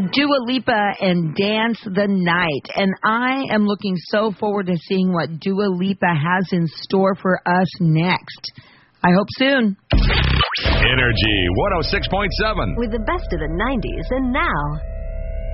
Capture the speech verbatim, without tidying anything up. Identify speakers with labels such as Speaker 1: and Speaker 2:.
Speaker 1: Dua Lipa and Dance the Night. And I am looking so forward to seeing what Dua Lipa has in store for us next. I hope soon.
Speaker 2: Energy one oh six point seven.
Speaker 3: With the best of the nineties and now.